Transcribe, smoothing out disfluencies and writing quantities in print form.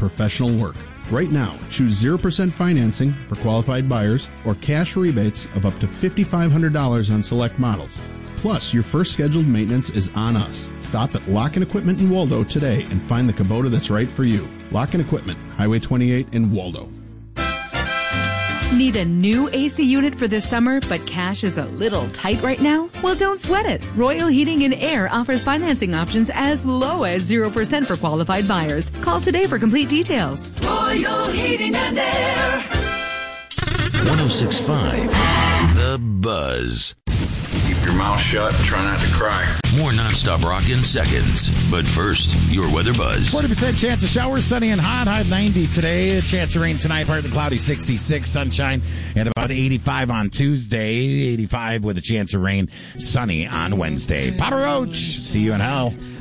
professional work. Right now, choose 0% financing for qualified buyers or cash rebates of up to $5,500 on select models. Plus, your first scheduled maintenance is on us. Stop at Lock & Equipment in Waldo today and find the Kubota that's right for you. Lock & Equipment, Highway 28 in Waldo. Need a new AC unit for this summer, but cash is a little tight right now? Well, don't sweat it. Royal Heating and Air offers financing options as low as 0% for qualified buyers. Call today for complete details. Royal Heating and Air. 106.5 The Buzz. Keep your mouth shut and try not to cry. More nonstop rock in seconds. But first, your weather buzz. 40% chance of showers, sunny and hot. High 90 today. A chance of rain tonight, partly cloudy, 66. Sunshine at about 85 on Tuesday. 85 with a chance of rain, sunny on Wednesday. Papa Roach, see you in hell.